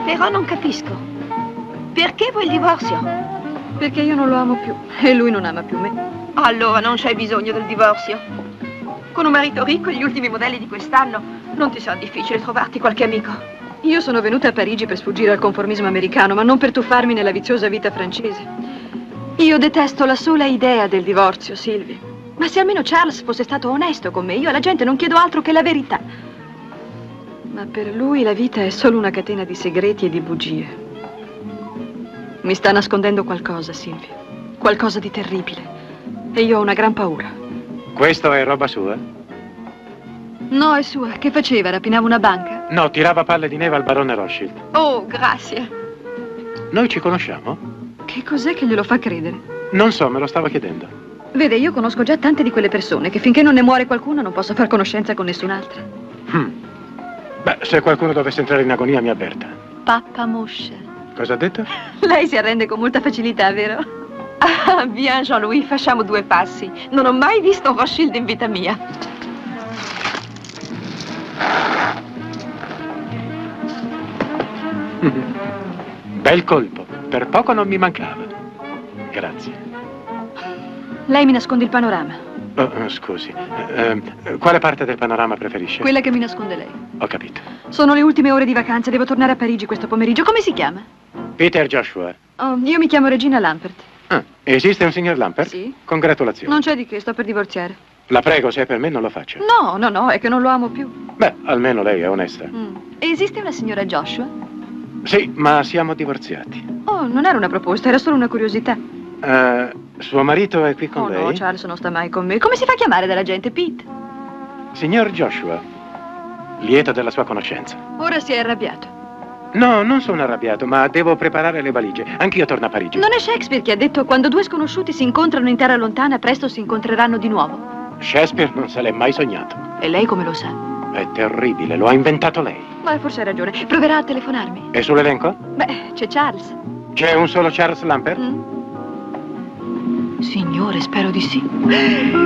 Però non capisco. Perché vuoi il divorzio? Perché io non lo amo più e lui non ama più me. Allora non c'è bisogno del divorzio. Con un marito ricco e gli ultimi modelli di quest'anno non ti sarà difficile trovarti qualche amico. Io sono venuta a Parigi per sfuggire al conformismo americano, ma non per tuffarmi nella viziosa vita francese. Io detesto la sola idea del divorzio, Sylvie. Ma se almeno Charles fosse stato onesto con me, io alla gente non chiedo altro che la verità. Ma per lui la vita è solo una catena di segreti e di bugie. Mi sta nascondendo qualcosa, Sylvie. Qualcosa di terribile. E io ho una gran paura. Questo è roba sua? No, è sua. Che faceva? Rapinava una banca? No, tirava palle di neve al barone Rothschild. Oh, grazie. Noi ci conosciamo? Che cos'è che glielo fa credere? Non so, me lo stavo chiedendo. Vede, io conosco già tante di quelle persone che finché non ne muore qualcuno non posso far conoscenza con nessun'altra. Beh, se qualcuno dovesse entrare in agonia mi avverta. Pappa moscia. Cosa ha detto? Lei si arrende con molta facilità, vero? Ah, bien, Jean-Louis, facciamo 2 passi. Non ho mai visto un Rothschild in vita mia. Bel colpo. Per poco non mi mancava. Grazie. Lei mi nasconde il panorama. Scusi. Quale parte del panorama preferisce? Quella che mi nasconde lei. Ho capito. Sono le ultime ore di vacanza, devo tornare a Parigi questo pomeriggio. Come si chiama? Peter Joshua. Oh, io mi chiamo Regina Lampert. Esiste un signor Lampert? Sì. Congratulazioni. Non c'è di che, sto per divorziare. La prego, se è per me non lo faccia. No, è che non lo amo più. Beh, almeno lei è onesta. Esiste una signora Joshua? Sì, ma siamo divorziati. Oh, non era una proposta, era solo una curiosità. Suo marito è qui con lei? No, Charles non sta mai con me. Come si fa a chiamare dalla gente? Pete? Signor Joshua, lieto della sua conoscenza. Ora si è arrabbiato. No, non sono arrabbiato, ma devo preparare le valigie. Anch'io torno a Parigi. Non è Shakespeare che ha detto quando 2 sconosciuti si incontrano in terra lontana, presto si incontreranno di nuovo? Shakespeare non se l'è mai sognato. E lei come lo sa? È terribile, lo ha inventato lei. Ma forse ha ragione. Proverà a telefonarmi. È sull'elenco? Beh, c'è Charles. C'è un solo Charles Lampert? Signore, spero di sì.